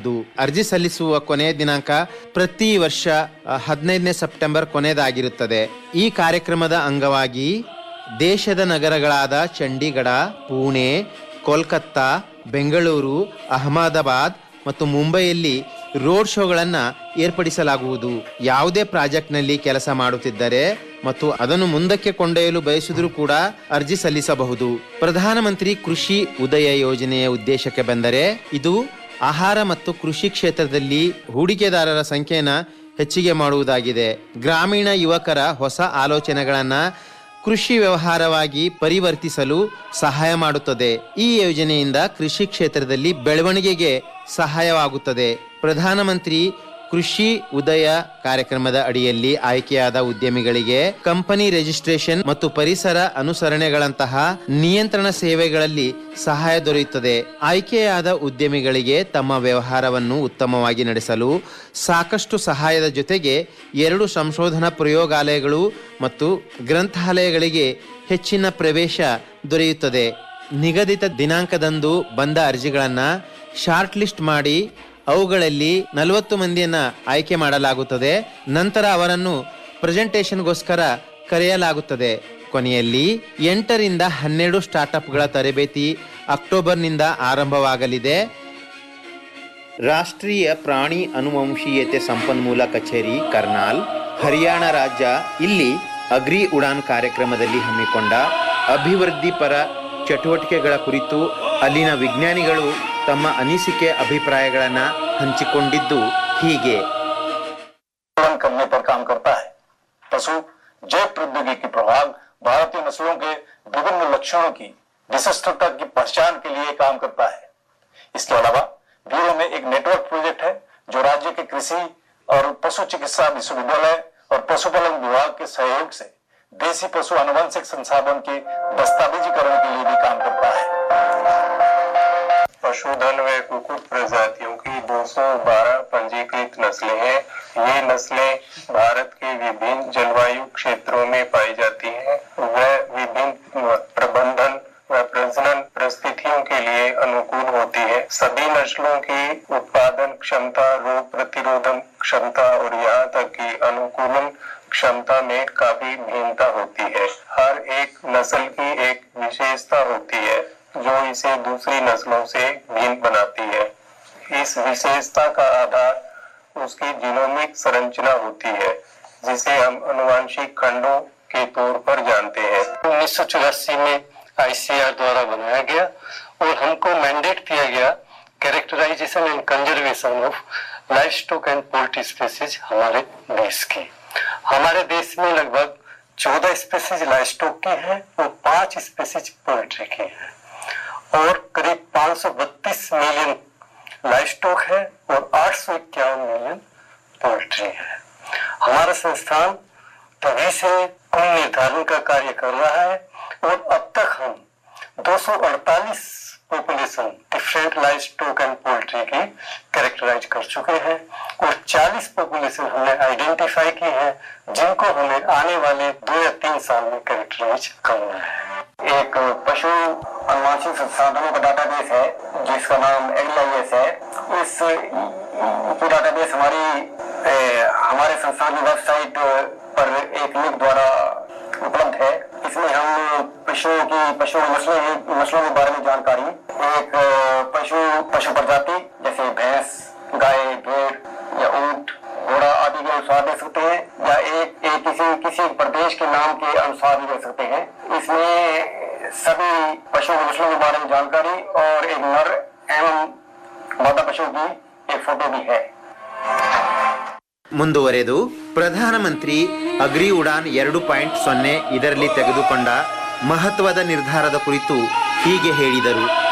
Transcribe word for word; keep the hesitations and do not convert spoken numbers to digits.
ಮಾಡಲಾಗುವುದು. ಅರ್ಜಿ ಸಲ್ಲಿಸುವ ಕೊನೆಯ ದಿನಾಂಕ ಪ್ರತಿ ವರ್ಷ ಹದಿನೈದನೇ ಸೆಪ್ಟೆಂಬರ್ ಕೊನೆಯದಾಗಿರುತ್ತದೆ. ಈ ಕಾರ್ಯಕ್ರಮದ ಅಂಗವಾಗಿ ದೇಶದ ನಗರಗಳಾದ ಚಂಡೀಗಢ, ಪುಣೆ, ಕೋಲ್ಕತ್ತಾ, ಬೆಂಗಳೂರು, ಅಹಮದಾಬಾದ್ ಮತ್ತು ಮುಂಬೈಯಲ್ಲಿ ರೋಡ್ ಶೋಗಳನ್ನು ಏರ್ಪಡಿಸಲಾಗುವುದು. ಯಾವುದೇ ಪ್ರಾಜೆಕ್ಟ್ನಲ್ಲಿ ಕೆಲಸ ಮಾಡುತ್ತಿದ್ದರೆ ಮತ್ತು ಅದನ್ನು ಮುಂದಕ್ಕೆ ಕೊಂಡೊಯ್ಯಲು ಬಯಸಿದರೂ ಕೂಡ ಅರ್ಜಿ ಸಲ್ಲಿಸಬಹುದು. ಪ್ರಧಾನಮಂತ್ರಿ ಕೃಷಿ ಉದಯ ಯೋಜನೆಯ ಉದ್ದೇಶಕ್ಕೆ ಬಂದರೆ, ಇದು ಆಹಾರ ಮತ್ತು ಕೃಷಿ ಕ್ಷೇತ್ರದಲ್ಲಿ ಹೂಡಿಕೆದಾರರ ಸಂಖ್ಯೆಯನ್ನು ಹೆಚ್ಚಿಗೆ ಮಾಡುವುದಾಗಿದೆ. ಗ್ರಾಮೀಣ ಯುವಕರ ಹೊಸ ಆಲೋಚನೆಗಳನ್ನು ಕೃಷಿ ವ್ಯವಹಾರವಾಗಿ ಪರಿವರ್ತಿಸಲು ಸಹಾಯ ಮಾಡುತ್ತದೆ. ಈ ಯೋಜನೆಯಿಂದ ಕೃಷಿ ಕ್ಷೇತ್ರದಲ್ಲಿ ಬೆಳವಣಿಗೆಗೆ ಸಹಾಯವಾಗುತ್ತದೆ. ಪ್ರಧಾನಮಂತ್ರಿ ಕೃಷಿ ಉದಯ ಕಾರ್ಯಕ್ರಮದ ಅಡಿಯಲ್ಲಿ ಆಯ್ಕೆಯಾದ ಉದ್ಯಮಿಗಳಿಗೆ ಕಂಪನಿ ರಿಜಿಸ್ಟ್ರೇಷನ್ ಮತ್ತು ಪರಿಸರ ಅನುಸರಣೆಗಳಂತಹ ನಿಯಂತ್ರಣ ಸೇವೆಗಳಲ್ಲಿ ಸಹಾಯ ದೊರೆಯುತ್ತದೆ. ಆಯ್ಕೆಯಾದ ಉದ್ಯಮಿಗಳಿಗೆ ತಮ್ಮ ವ್ಯವಹಾರವನ್ನು ಉತ್ತಮವಾಗಿ ನಡೆಸಲು ಸಾಕಷ್ಟು ಸಹಾಯದ ಜೊತೆಗೆ ಎರಡು ಸಂಶೋಧನಾ ಪ್ರಯೋಗಾಲಯಗಳು ಮತ್ತು ಗ್ರಂಥಾಲಯಗಳಿಗೆ ಹೆಚ್ಚಿನ ಪ್ರವೇಶ ದೊರೆಯುತ್ತದೆ. ನಿಗದಿತ ದಿನಾಂಕದಂದು ಬಂದ ಅರ್ಜಿಗಳನ್ನು ಶಾರ್ಟ್ ಲಿಸ್ಟ್ ಮಾಡಿ ಅವುಗಳಲ್ಲಿ ನಲವತ್ತು ಮಂದಿಯನ್ನು ಆಯ್ಕೆ ಮಾಡಲಾಗುತ್ತದೆ. ನಂತರ ಅವರನ್ನು ಪ್ರೆಸೆಂಟೇಷನ್ಗೋಸ್ಕರ ಕರೆಯಲಾಗುತ್ತದೆ. ಕೊನೆಯಲ್ಲಿ ಎಂಟರಿಂದ ಹನ್ನೆರಡು ಸ್ಟಾರ್ಟ್ಅಪ್ಗಳ ತರಬೇತಿ ಅಕ್ಟೋಬರ್ನಿಂದ ಆರಂಭವಾಗಲಿದೆ. ರಾಷ್ಟ್ರೀಯ ಪ್ರಾಣಿ ಅನುವಂಶೀಯತೆ ಸಂಪನ್ಮೂಲ ಕಚೇರಿ ಕರ್ನಾಲ್, ಹರಿಯಾಣ ರಾಜ್ಯ ಇಲ್ಲಿ ಅಗ್ರಿ ಉಡಾನ್ ಕಾರ್ಯಕ್ರಮದಲ್ಲಿ ಹಮ್ಮಿಕೊಂಡ ಅಭಿವೃದ್ಧಿಪರ ಚಟುವಟಿಕೆಗಳ ಕುರಿತು ಅಲ್ಲಿನ ವಿಜ್ಞಾನಿಗಳು ತಮ್ಮ ಅನಿಸಿಕೆ ಅಭಿಪ್ರಾಯಗಳನ್ನು ಹಂಚಿಕೊಂಡಿದ್ದು ಹೀಗೆ. करने पर काम करता है. पशु जैव प्रौद्योगिकी प्रभाग भारतीय नस्लों के विभिन्न लक्षणों की विशिष्टता की पहचान के लिए काम करता है. इसके अलावा ब्यूरो में एक नेटवर्क प्रोजेक्ट है जो राज्य के कृषि और पशु चिकित्सा विश्वविद्यालय और पशुपालन विभाग के सहयोग से देसी पशु आनुवंशिक संसाधन के दस्तावेजीकरण के लिए भी काम करता है. पशुधन व कुक्कुट प्रजातियों की दो सौ बारह पंजीकृत नस्लें हैं. ये नस्लें भारत के विभिन्न जलवायु क्षेत्रों में पाई जाती हैं. वह विभिन्न प्रबंधन व प्रजनन परिस्थितियों के लिए अनुकूल होती है. सभी नस्लों की उत्पादन क्षमता, रोग प्रतिरोधन क्षमता और यहाँ तक कि अनुकूलन क्षमता में काफी भिन्नता होती है. हर एक नस्ल की एक विशेषता होती है जो इसे दूसरी नस्लों से भिन्न बनाती है. इस विशेषता का आधार उसकी जीनोमिक संरचना होती है जिसे हम अनुवांशिक खंडों के तौर पर जानते हैं. उन्नीस सौ चौरासी में आईसीआर द्वारा बनाया गया और हमको मैंडेट दिया गया characterisation and conservation of live stock and poultry species हमारे देश की. हमारे देश में लगभग चौदह स्पीसीज लाइव स्टॉक की है और पांच स्पीसीज पोल्ट्री की है और करीब पाँच सौ बत्तीस मिलियन लाइव स्टॉक है और आठ सौ इक्यावन मिलियन पोल्ट्री है. हमारा संस्थान तभी से कुल निर्धारण का कार्य कर रहा है और अब तक हम दो सौ अड़तालीस population different live stock and poultry की कैरेक्टराइज कर चुके हैं और चालीस पॉपुलेशन हमने आइडेंटिफाई की है जिनको हमें आने वाले दो या तीन साल में कैरेक्टराइज करना है. एक पशु अनुवांशिक संसाधनों का डाटाबेस है जिसका नाम एल आई एस है. इस डाटाबेस हमारी ए, हमारे संस्थान की वेबसाइट पर एक लिंक द्वारा उपलब्ध है. इसमें हम पशुओं की पशु नस्लों नस्लों के बारे में जानकारी, एक पशु पशु प्रजाति जैसे भैंस, गाय, भेड़ या ऊंट, घोड़ा आदि के अनुसार दे सकते हैं या एक, एक किसी किसी प्रदेश के नाम के अनुसार भी दे सकते हैं. इसमें सभी पशु नस्लों के बारे में जानकारी और एक नर एवं मादा पशु की एक फोटो भी है. ಮುಂದುವರೆದು ಪ್ರಧಾನಮಂತ್ರಿ ಅಗ್ರಿ ಉಡಾನ್ ಎರಡು ಪಾಯಿಂಟ್ ಸೊನ್ನೆ ಇದರಲ್ಲಿ ತೆಗೆದುಕೊಂಡ ಮಹತ್ವದ ನಿರ್ಧಾರದ ಕುರಿತು ಹೀಗೆ ಹೇಳಿದರು.